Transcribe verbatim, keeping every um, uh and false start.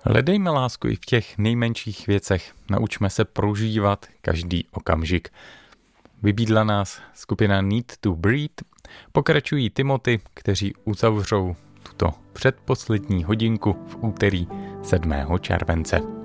Hledejme lásku i v těch nejmenších věcech. Naučme se prožívat každý okamžik. Vybídla nás skupina Need to Breathe. Pokračují Timothy, kteří uzavřou tuto předposlední hodinku v úterý sedmého července.